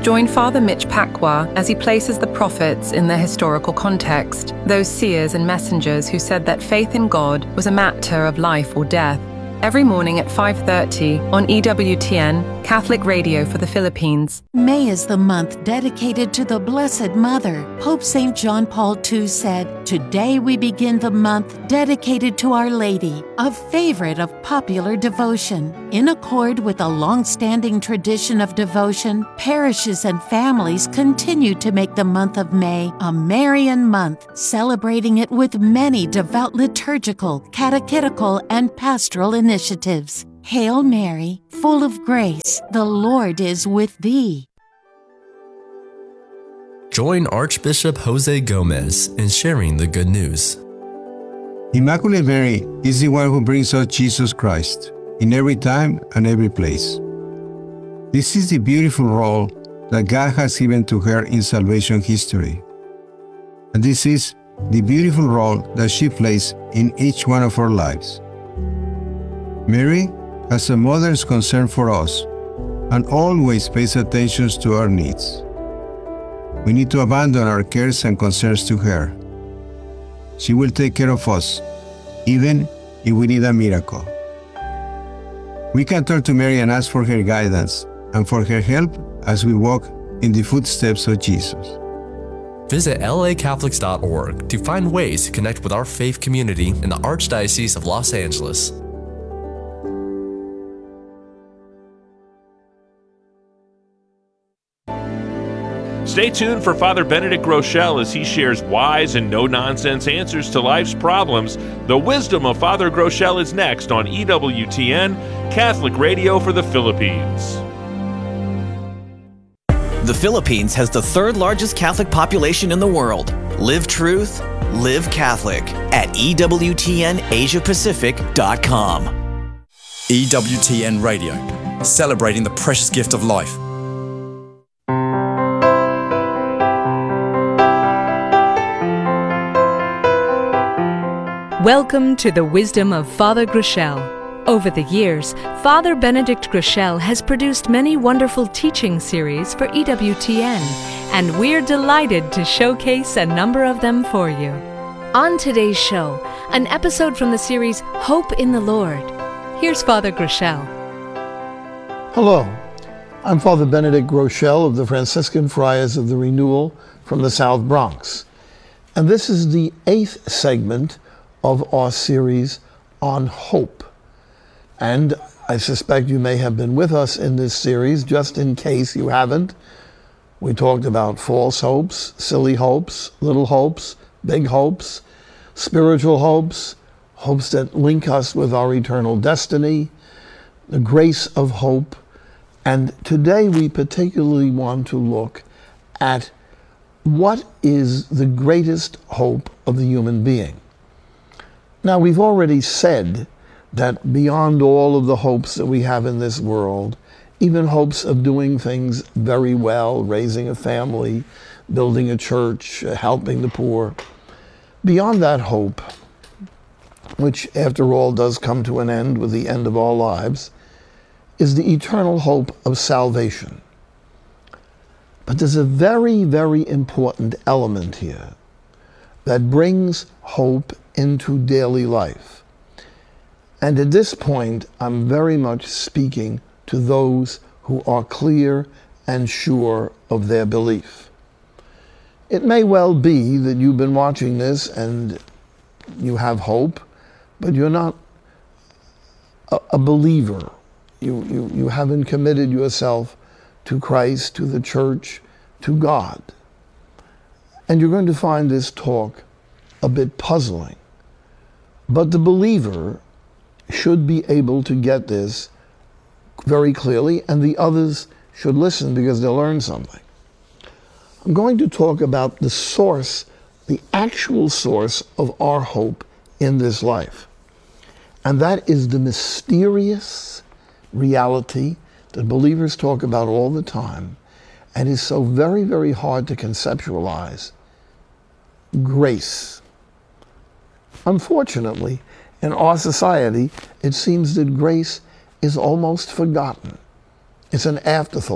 Join Father Mitch Pacwa as he places the prophets in their historical context, those seers and messengers who said that faith in God was a matter of life or death. Every morning at 5:30 on EWTN, Catholic Radio for the Philippines. May is the month dedicated to the Blessed Mother. Pope St. John Paul II said, "Today we begin the month dedicated to Our Lady, a favorite of popular devotion." In accord with a long-standing tradition of devotion, parishes and families continue to make the month of May a Marian month, celebrating it with many devout liturgical, catechetical, and pastoral initiatives. Hail Mary, full of grace, the Lord is with thee. Join Archbishop Jose Gomez in sharing the good news. Immaculate Mary is the one who brings us Jesus Christ in every time and every place. This is the beautiful role that God has given to her in salvation history. And this is the beautiful role that she plays in each one of our lives. Mary has a mother's concern for us and always pays attention to our needs. We need to abandon our cares and concerns to her. She will take care of us, even if we need a miracle. We can turn to Mary and ask for her guidance and for her help as we walk in the footsteps of Jesus. Visit lacatholics.org to find ways to connect with our faith community in the Archdiocese of Los Angeles. Stay tuned for Father Benedict Groeschel as he shares wise and no-nonsense answers to life's problems. The wisdom of Father Groeschel is next on EWTN, Catholic Radio for the Philippines. The Philippines has the third largest Catholic population in the world. Live truth, live Catholic at EWTNAsiaPacific.com. EWTN Radio, celebrating the precious gift of life. Welcome to the Wisdom of Father Groeschel. Over the years, Father Benedict Groeschel has produced many wonderful teaching series for EWTN, and we're delighted to showcase a number of them for you. On today's show, an episode from the series Hope in the Lord. Here's Father Groeschel. Hello, I'm Father Benedict Groeschel of the Franciscan Friars of the Renewal from the South Bronx. And this is the 8th segment of our series on hope. And I suspect you may have been with us in this series. Just in case you haven't, we talked about false hopes, silly hopes, little hopes, big hopes, spiritual hopes, hopes that link us with our eternal destiny, the grace of hope. And today we particularly want to look at what is the greatest hope of the human being. Now, we've already said that beyond all of the hopes that we have in this world, even hopes of doing things very well, raising a family, building a church, helping the poor, beyond that hope, which after all does come to an end with the end of our lives, is the eternal hope of salvation. But there's a very, very important element here that brings hope into daily life. And at this point, I'm very much speaking to those who are clear and sure of their belief. It may well be that you've been watching this and you have hope, but you're not a believer. You haven't committed yourself to Christ, to the church, to God. And you're going to find this talk a bit puzzling. But the believer should be able to get this very clearly, and the others should listen because they'll learn something. I'm going to talk about the source, the actual source of our hope in this life. And that is the mysterious reality that believers talk about all the time and is so very, very hard to conceptualize. Grace. Unfortunately, in our society, it seems that grace is almost forgotten. It's an afterthought.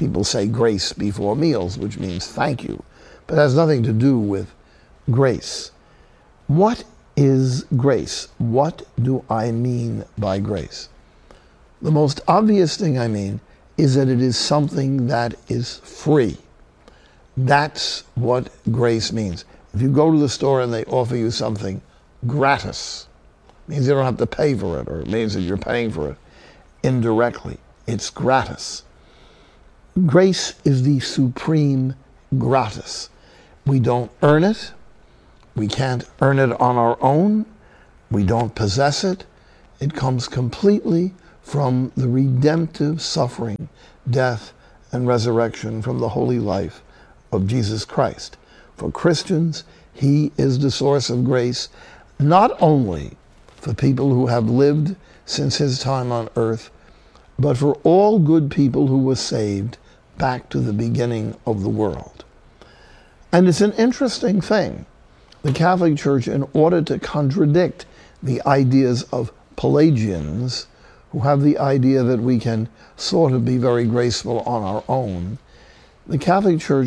people say grace before meals, which means thank you, but it has nothing to do with grace. What is grace? What do I mean by grace? The most obvious thing I mean is that it is something that is free. That's what grace means. If you go to the store and they offer you something gratis, it means you don't have to pay for it, or it means that you're paying for it indirectly. It's gratis. Grace is the supreme gratis. We don't earn it. We can't earn it on our own. We don't possess it. It comes completely from the redemptive suffering, death, and resurrection from the holy life of Jesus Christ. For Christians, he is the source of grace, not only for people who have lived since his time on earth, but for all good people who were saved back to the beginning of the world. And it's an interesting thing. The Catholic Church, in order to contradict the ideas of Pelagians, who have the idea that we can sort of be very graceful on our own, the Catholic Church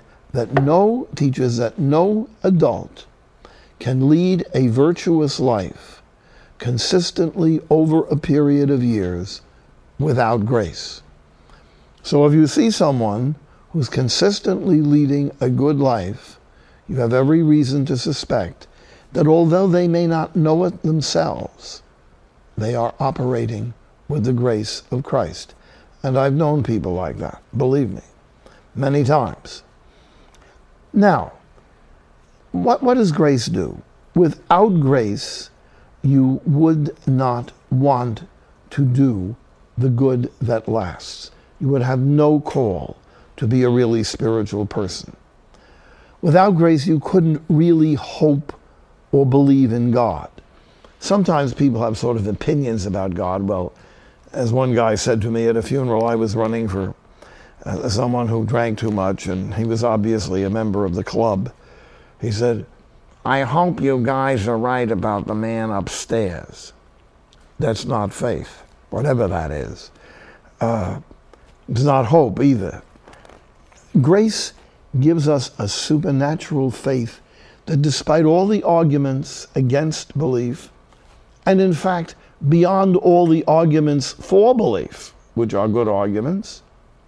teaches that no adult can lead a virtuous life consistently over a period of years without grace. So if you see someone who's consistently leading a good life, you have every reason to suspect that although they may not know it themselves, they are operating with the grace of Christ. And I've known people like that, believe me, many times. Now, what does grace do? Without grace, you would not want to do the good that lasts. You would have no call to be a really spiritual person. Without grace, you couldn't really hope or believe in God. Sometimes people have sort of opinions about God. Well, as one guy said to me at a funeral, I was running for someone who drank too much, and he was obviously a member of the club. He said, "I hope you guys are right about the man upstairs." That's not faith, whatever that is. It's not hope either. Grace gives us a supernatural faith that despite all the arguments against belief, and in fact, beyond all the arguments for belief, which are good arguments,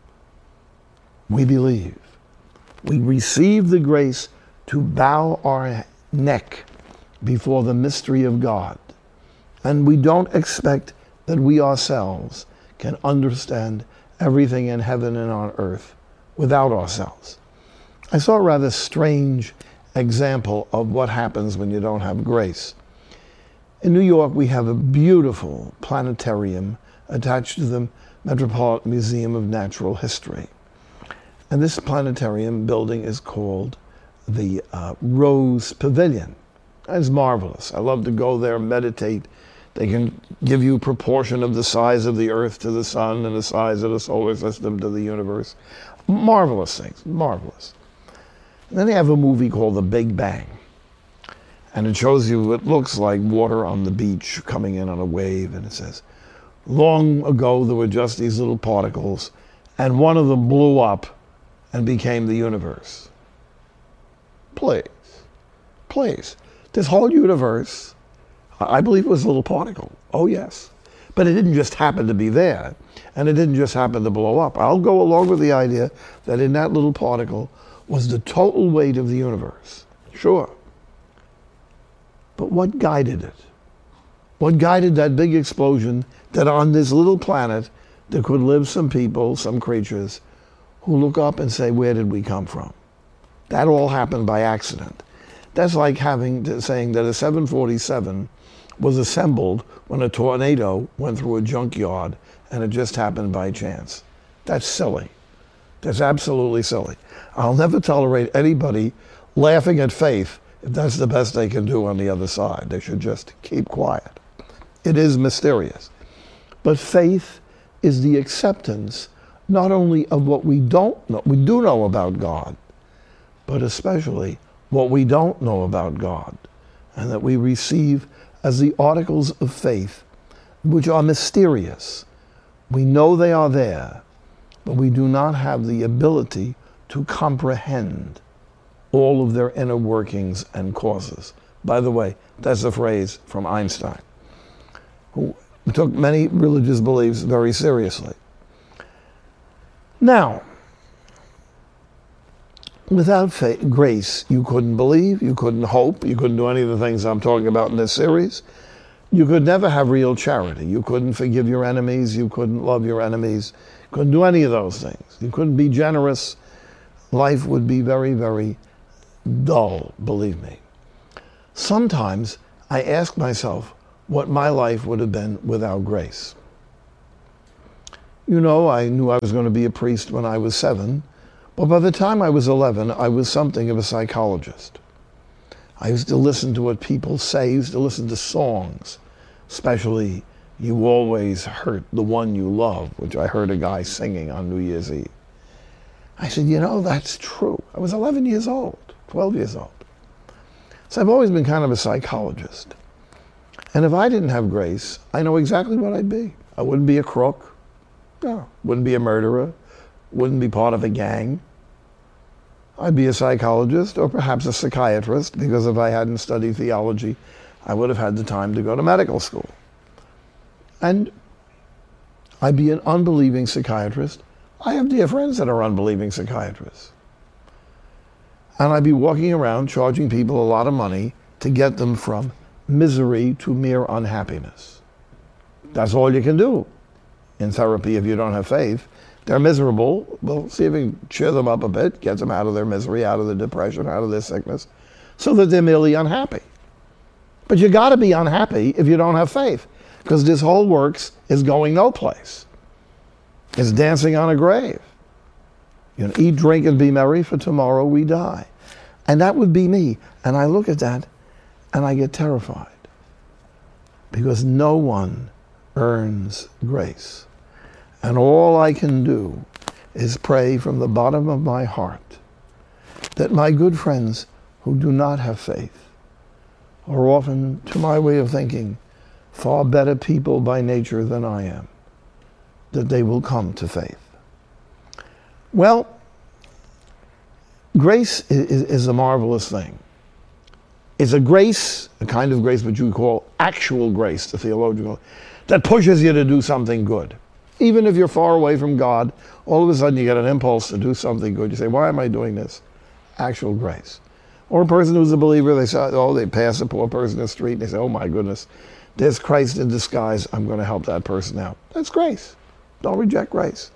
we believe. We receive the grace to bow our neck before the mystery of God. And we don't expect that we ourselves can understand everything in heaven and on earth without ourselves. I saw a rather strange example of what happens when you don't have grace. In New York, we have a beautiful planetarium attached to the Metropolitan Museum of Natural History. And this planetarium building is called the Rose Pavilion. It's marvelous. I love to go there and meditate. They can give you a proportion of the size of the Earth to the Sun and the size of the solar system to the universe. Marvelous things, marvelous. And then they have a movie called The Big Bang. And it shows you, it looks like water on the beach coming in on a wave. And it says, long ago there were just these little particles, and one of them blew up and became the universe. Please. This whole universe, I believe it was a little particle. Oh, yes. But it didn't just happen to be there, and it didn't just happen to blow up. I'll go along with the idea that in that little particle was the total weight of the universe. Sure. But what guided it? What guided that big explosion that on this little planet there could live some people, some creatures, who look up and say, where did we come from? That all happened by accident. That's like saying that a 747 was assembled when a tornado went through a junkyard and it just happened by chance. That's silly. That's absolutely silly. I'll never tolerate anybody laughing at faith if that's the best they can do on the other side. They should just keep quiet. It is mysterious. But faith is the acceptance not only of what we don't know, we do know about God, but especially what we don't know about God, and that we receive as the articles of faith, which are mysterious. We know they are there, but we do not have the ability to comprehend all of their inner workings and causes. By the way, that's a phrase from Einstein, who took many religious beliefs very seriously. Now, without grace, you couldn't believe, you couldn't hope, you couldn't do any of the things I'm talking about in this series. You could never have real charity. You couldn't forgive your enemies, you couldn't love your enemies, you couldn't do any of those things. You couldn't be generous. Life would be very, very dull, believe me. Sometimes I ask myself what my life would have been without grace. You know, I knew I was going to be a priest when I was 7, but by the time I was 11, I was something of a psychologist. I used to listen to what people say, I used to listen to songs, especially "You Always Hurt the One You Love," which I heard a guy singing on New Year's Eve. I said, you know, that's true. I was 11 years old, 12 years old. So I've always been kind of a psychologist. And if I didn't have grace, I know exactly what I'd be. I wouldn't be a crook. No, wouldn't be a murderer. Wouldn't be part of a gang. I'd be a psychologist or perhaps a psychiatrist, because if I hadn't studied theology, I would have had the time to go to medical school. And I'd be an unbelieving psychiatrist. I have dear friends that are unbelieving psychiatrists. And I'd be walking around charging people a lot of money to get them from misery to mere unhappiness. That's all you can do in therapy if you don't have faith. They're miserable. Well, see if you can cheer them up a bit, get them out of their misery, out of their depression, out of their sickness, so that they're merely unhappy. But you got to be unhappy if you don't have faith, because this whole works is going no place. It's dancing on a grave. You know, eat, drink, and be merry, for tomorrow we die. And that would be me. And I look at that and I get terrified, because no one earns grace. And all I can do is pray from the bottom of my heart that my good friends who do not have faith are often, to my way of thinking, far better people by nature than I am, that they will come to faith. Well, grace is a marvelous thing. It's a grace, a kind of grace which you call actual grace, the theological, that pushes you to do something good. Even if you're far away from God, all of a sudden you get an impulse to do something good. You say, why am I doing this? Actual grace. Or a person who's a believer, they say, oh, they pass a poor person in the street, and they say, oh my goodness, there's Christ in disguise, I'm going to help that person out. That's grace. Don't reject grace.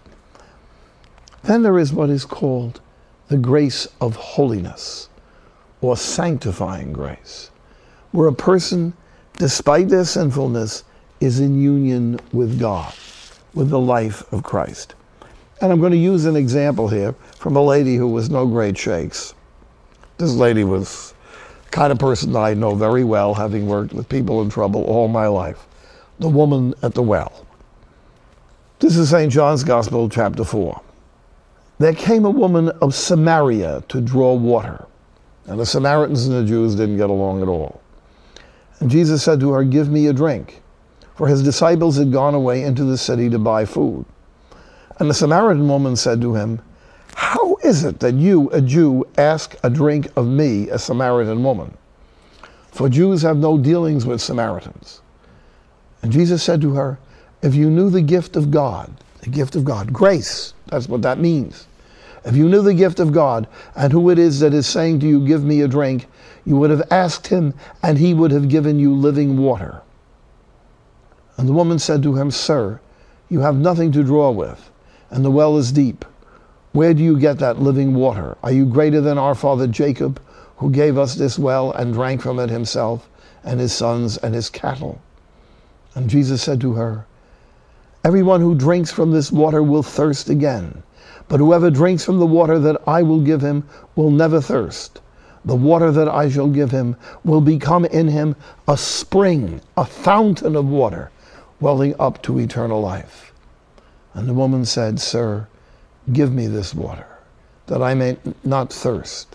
Then there is what is called the grace of holiness, or sanctifying grace, where a person, despite their sinfulness, is in union with God, with the life of Christ. And I'm going to use an example here from a lady who was no great shakes. This lady was the kind of person that I know very well, having worked with people in trouble all my life. The woman at the well. This is St. John's Gospel, chapter 4. There came a woman of Samaria to draw water. And the Samaritans and the Jews didn't get along at all. And Jesus said to her, give me a drink. For his disciples had gone away into the city to buy food. And the Samaritan woman said to him, how is it that you, a Jew, ask a drink of me, a Samaritan woman? For Jews have no dealings with Samaritans. And Jesus said to her, if you knew the gift of God, grace, that's what that means. If you knew the gift of God and who it is that is saying to you, give me a drink, you would have asked him and he would have given you living water. And the woman said to him, sir, you have nothing to draw with, and the well is deep. Where do you get that living water? Are you greater than our father Jacob, who gave us this well and drank from it himself, and his sons and his cattle? And Jesus said to her, everyone who drinks from this water will thirst again. But whoever drinks from the water that I will give him will never thirst. The water that I shall give him will become in him a spring, a fountain of water, welling up to eternal life. And the woman said, sir, give me this water, that I may not thirst.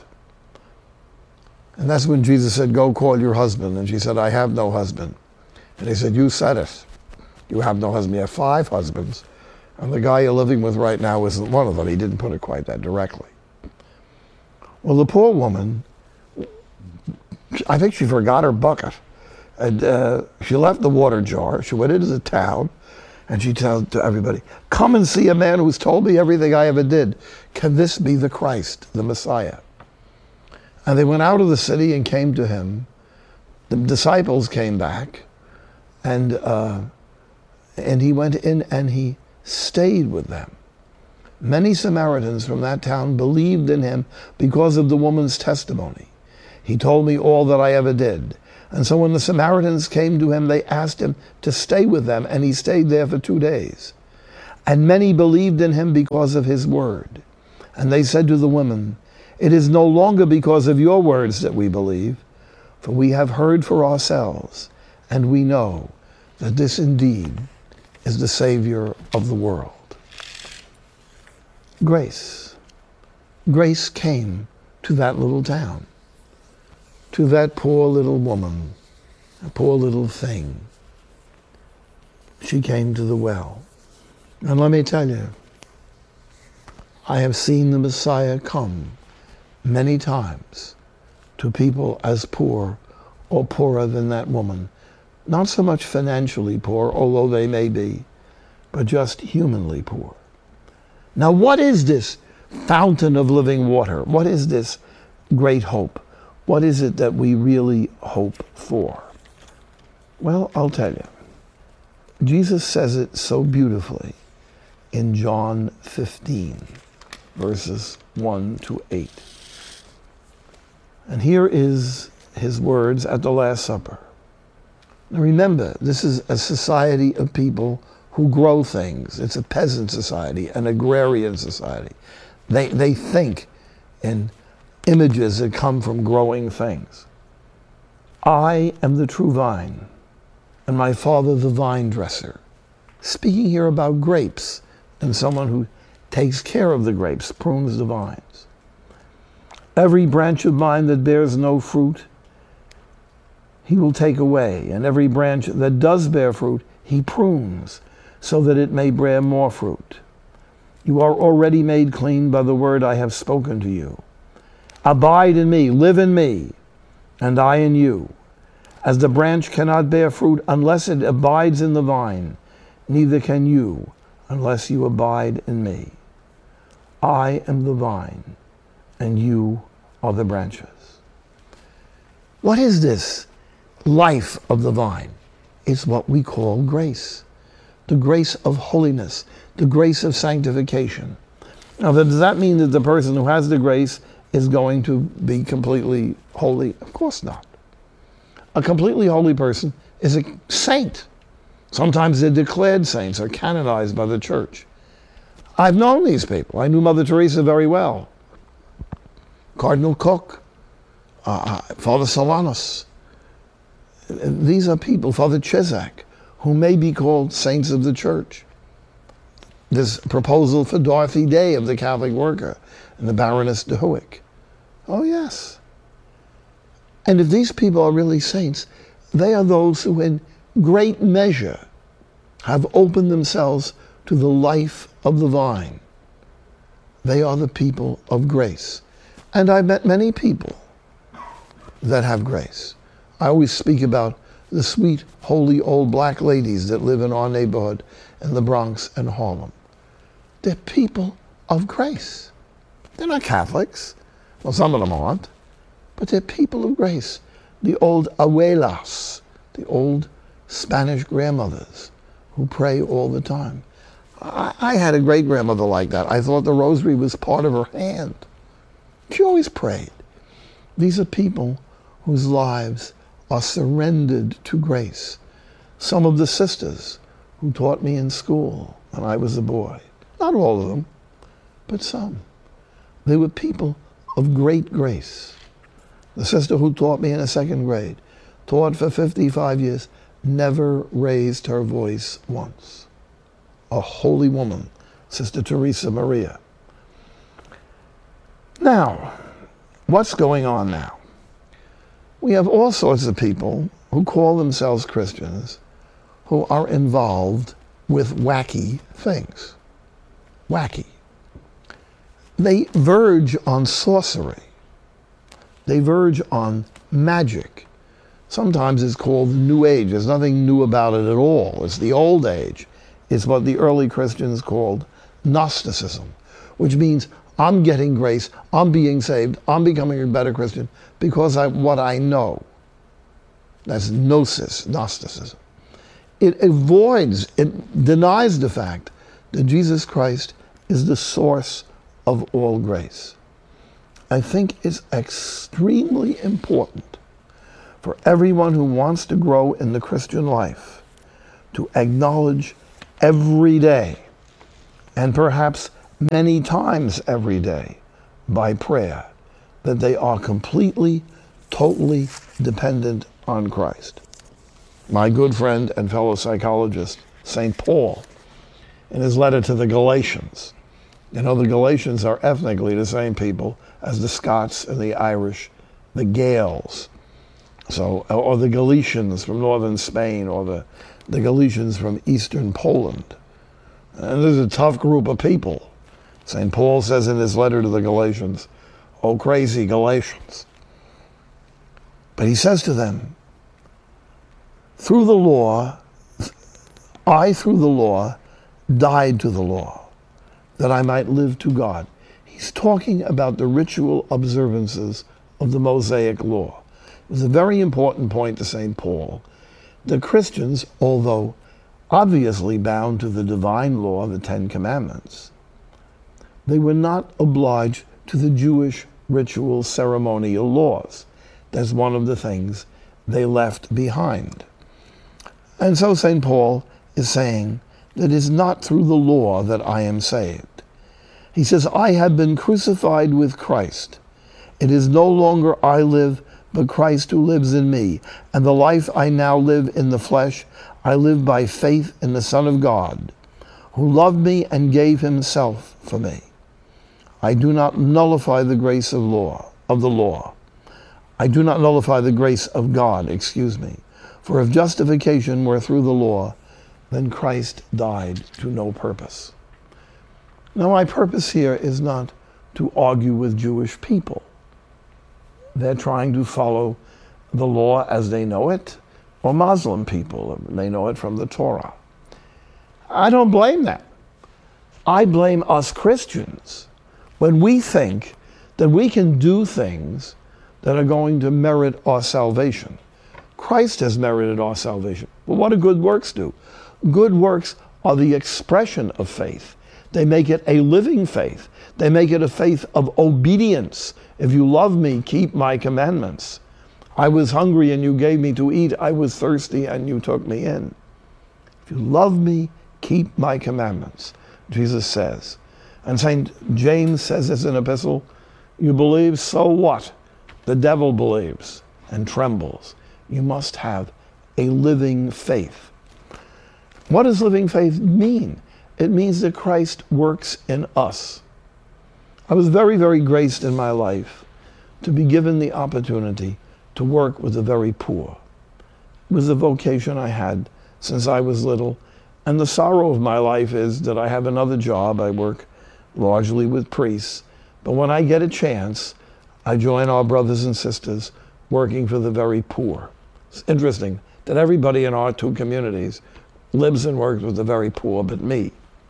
And that's when Jesus said, go call your husband. And she said, I have no husband. And he said, you said it. You have no husband. You have 5 husbands, And the guy you're living with right now isn't one of them. He didn't put it quite that directly. Well, the poor woman, I think she forgot her bucket. And she left the water jar. She went into the town, and she told to everybody, "Come and see a man who's told me everything I ever did. Can this be the Christ, the Messiah?" And they went out of the city and came to him. The disciples came back, and he went in and he stayed with them. Many Samaritans from that town believed in him because of the woman's testimony. He told me all that I ever did. And so when the Samaritans came to him, they asked him to stay with them, and he stayed there for 2 days. And many believed in him because of his word. And they said to the women, "It is no longer because of your words that we believe, for we have heard for ourselves, and we know that this indeed is the Savior of the world." Grace. Grace came to that little town, to that poor little woman, a poor little thing. She came to the well. And let me tell you, I have seen the Messiah come many times to people as poor or poorer than that woman. Not so much financially poor, although they may be, but just humanly poor. Now, what is this fountain of living water? What is this great hope? What is it that we really hope for? Well, I'll tell you. Jesus says it so beautifully in John 15, verses 1 to 8. And here is his words at the Last Supper. Now remember, this is a society of people who grow things. It's a peasant society, an agrarian society. They think in images that come from growing things. "I am the true vine, and my Father the vine dresser." Speaking here about grapes and someone who takes care of the grapes, prunes the vines. "Every branch of mine that bears no fruit, he will take away, and every branch that does bear fruit, he prunes, so that it may bear more fruit. You are already made clean by the word I have spoken to you. Abide in me, live in me, and I in you. As the branch cannot bear fruit unless it abides in the vine, neither can you unless you abide in me. I am the vine, and you are the branches." What is this life of the vine? It's what we call grace. The grace of holiness, the grace of sanctification. Now, does that mean that the person who has the grace is going to be completely holy? Of course not. A completely holy person is a saint. Sometimes they're declared saints or canonized by the church. I've known these people. I knew Mother Teresa very well. Cardinal Cook, Father Solanus. These are people, Father Chezak, who may be called saints of the church. This proposal for Dorothy Day of the Catholic Worker and the Baroness de Hoek. Oh yes. And if these people are really saints, they are those who in great measure have opened themselves to the life of the vine. They are the people of grace. And I've met many people that have grace. I always speak about the sweet, holy old black ladies that live in our neighborhood in the Bronx and Harlem. They're people of grace. They're not Catholics. Well, some of them aren't. But they're people of grace. The old abuelas, the old Spanish grandmothers who pray all the time. I had a great-grandmother like that. I thought the rosary was part of her hand. She always prayed. These are people whose lives are surrendered to grace. Some of the sisters who taught me in school when I was a boy. Not all of them, but some. They were people of great grace. The sister who taught me in the second grade, taught for 55 years, never raised her voice once. A holy woman, Sister Teresa Maria. Now, what's going on now? We have all sorts of people who call themselves Christians who are involved with wacky things. wacky. They verge on sorcery. They verge on magic. Sometimes it's called the New Age. There's nothing new about it at all. It's the old age. It's what the early Christians called Gnosticism, which means I'm getting grace, I'm being saved, I'm becoming a better Christian because what I know. That's gnosis, Gnosticism. It denies the fact that Jesus Christ is the source of all grace. I think it's extremely important for everyone who wants to grow in the Christian life to acknowledge every day, and perhaps many times every day by prayer, that they are completely, totally dependent on Christ. My good friend and fellow psychologist, St. Paul, in his letter to the Galatians, the Galatians are ethnically the same people as the Scots and the Irish, the Gaels, or the Galicians from northern Spain, or the Galicians from eastern Poland. And there's a tough group of people. St. Paul says in his letter to the Galatians, "Oh, crazy Galatians." But he says to them, through the law, I through the law died to the law, that I might live to God. He's talking about the ritual observances of the Mosaic law. It was a very important point to St. Paul. The Christians, although obviously bound to the divine law, the Ten Commandments, they were not obliged to the Jewish ritual ceremonial laws. That's one of the things they left behind. And so St. Paul is saying that it is not through the law that I am saved. He says, I have been crucified with Christ. It is no longer I live, but Christ who lives in me. And the life I now live in the flesh, I live by faith in the Son of God, who loved me and gave himself for me. I do not nullify the grace of the law. I do not nullify the grace of God, For if justification were through the law, then Christ died to no purpose. Now, my purpose here is not to argue with Jewish people. They're trying to follow the law as they know it, or Muslim people, they know it from the Torah. I don't blame them. I blame us Christians when we think that we can do things that are going to merit our salvation. Christ has merited our salvation. Well, what do good works do? Good works are the expression of faith. They make it a living faith. They make it a faith of obedience. If you love me, keep my commandments. I was hungry and you gave me to eat. I was thirsty and you took me in. If you love me, keep my commandments, Jesus says. And St. James says this in an epistle, you believe, so what? The devil believes and trembles. You must have a living faith. What does living faith mean? It means that Christ works in us. I was very, very graced in my life to be given the opportunity to work with the very poor. It was a vocation I had since I was little, and the sorrow of my life is that I have another job. I work largely with priests, but when I get a chance, I join our brothers and sisters working for the very poor. It's interesting that everybody in our two communities lives and works with the very poor but me.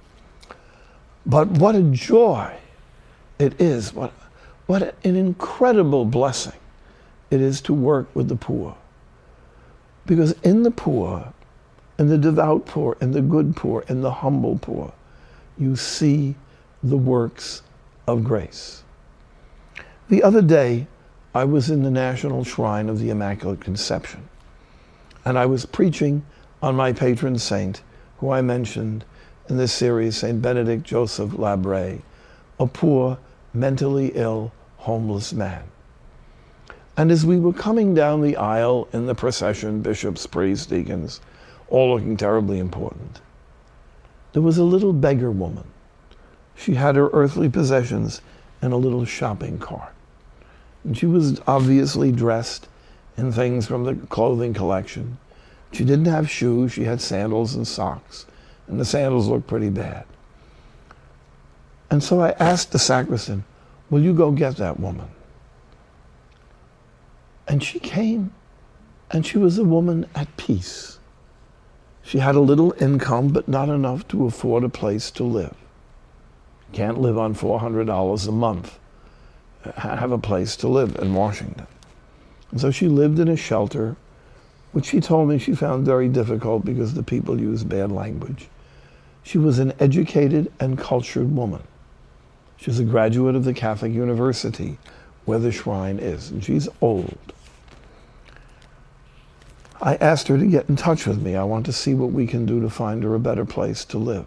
But what a joy it is, what an incredible blessing it is to work with the poor. Because in the poor, in the devout poor, in the good poor, in the humble poor, you see the works of grace. The other day, I was in the National Shrine of the Immaculate Conception, and I was preaching on my patron saint, who I mentioned in this series, St. Benedict Joseph Labre, a poor, mentally ill, homeless man. And as we were coming down the aisle in the procession, bishops, priests, deacons, all looking terribly important, there was a little beggar woman. She had her earthly possessions in a little shopping cart. And she was obviously dressed in things from the clothing collection. She didn't have shoes, she had sandals and socks, and the sandals looked pretty bad. And so I asked the sacristan, will you go get that woman? And she came, and she was a woman at peace. She had a little income, but not enough to afford a place to live. Can't live on $400 a month. Have a place to live in Washington. And so she lived in a shelter, which she told me she found very difficult because the people used bad language. She was an educated and cultured woman. She was a graduate of the Catholic University, where the shrine is, and she's old. I asked her to get in touch with me. I want to see what we can do to find her a better place to live.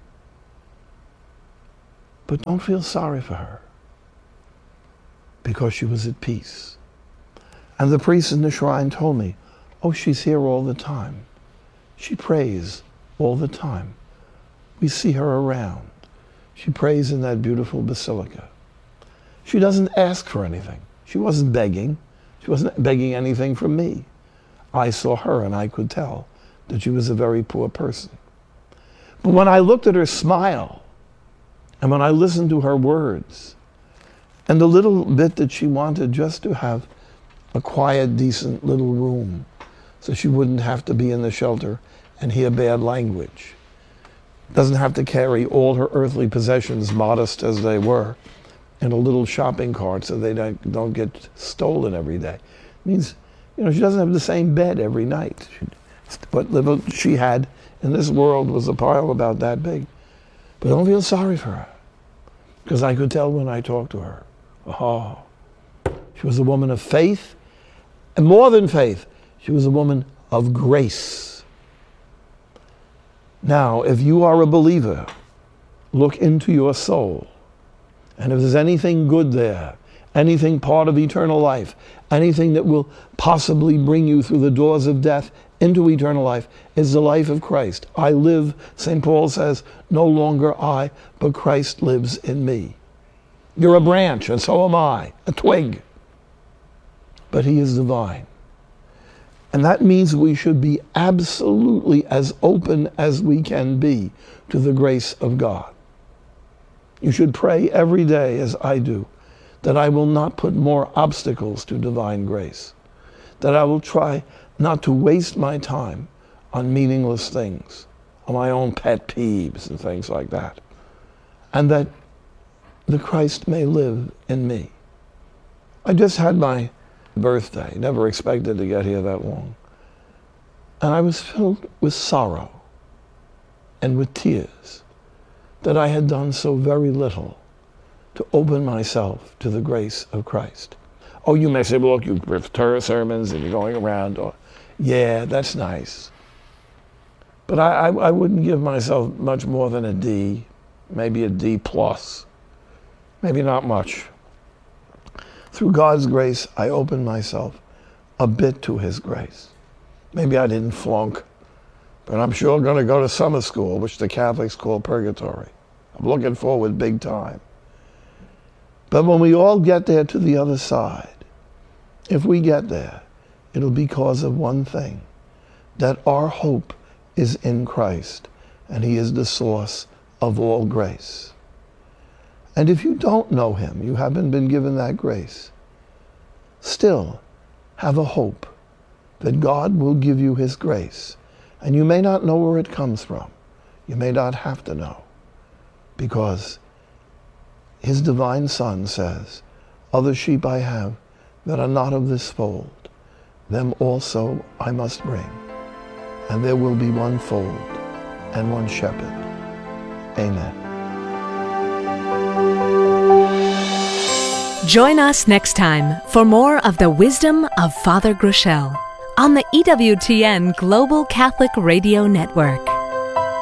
But don't feel sorry for her, because she was at peace. And the priest in the shrine told me, oh, she's here all the time. She prays all the time. We see her around. She prays in that beautiful basilica. She doesn't ask for anything. She wasn't begging. She wasn't begging anything from me. I saw her and I could tell that she was a very poor person. But when I looked at her smile, and when I listened to her words, and the little bit that she wanted just to have a quiet, decent little room so she wouldn't have to be in the shelter and hear bad language, doesn't have to carry all her earthly possessions, modest as they were, in a little shopping cart so they don't get stolen every day. It means, you know, she doesn't have the same bed every night. What little she had in this world was a pile about that big. But don't feel sorry for her, because I could tell when I talked to her. Oh, she was a woman of faith, and more than faith, she was a woman of grace. Now, if you are a believer, look into your soul, and if there's anything good there, anything part of eternal life, anything that will possibly bring you through the doors of death into eternal life, is the life of Christ. I live, St. Paul says, no longer I, but Christ lives in me. You're a branch, and so am I, a twig. But he is divine. And that means we should be absolutely as open as we can be to the grace of God. You should pray every day, as I do, that I will not put more obstacles to divine grace, that I will try not to waste my time on meaningless things, on my own pet peeves and things like that, and that the Christ may live in me. I just had my birthday, never expected to get here that long, and I was filled with sorrow and with tears that I had done so very little to open myself to the grace of Christ. Oh, you may say, well, look, you prefer sermons and you're going around. Or, yeah, that's nice. But I wouldn't give myself much more than a D, maybe a D plus, maybe not much. Through God's grace, I opened myself a bit to his grace. Maybe I didn't flunk, but I'm sure going to go to summer school, which the Catholics call purgatory. I'm looking forward big time. But when we all get there to the other side, if we get there, it'll be because of one thing, that our hope is in Christ, and he is the source of all grace. And if you don't know him, you haven't been given that grace, still have a hope that God will give you his grace. And you may not know where it comes from. You may not have to know, because his divine Son says, other sheep I have that are not of this fold, them also I must bring, and there will be one fold and one shepherd. Amen. Join us next time for more of the wisdom of Father Groeschel on the EWTN Global Catholic Radio Network.